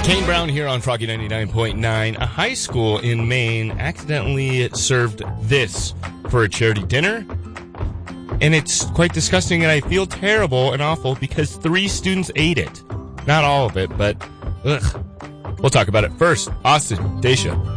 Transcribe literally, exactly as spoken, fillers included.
Kane Brown here on Froggy ninety-nine point nine. A high school in Maine accidentally served this for a charity dinner. And it's quite disgusting, and I feel terrible and awful because three students ate it. Not all of it, but ugh. We'll talk about it first. Austin, Daisha.